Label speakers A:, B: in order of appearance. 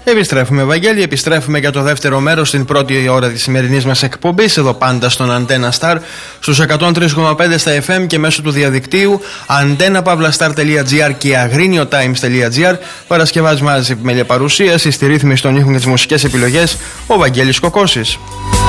A: Επιστρέφουμε, Βαγγέλη, επιστρέφουμε για το δεύτερο μέρος στην πρώτη ώρα της σημερινής μας εκπομπής, εδώ πάντα στον Antenna Star, στους 103,5 στα FM και μέσω του διαδικτύου antennapavlastar.gr και agriniotimes.gr. Παρασκευάζει μαζί επιμέλεια παρουσίαση, στη ρύθμιση των ήχων και τις μουσικές επιλογές, ο Βαγγέλης Κοκώσης.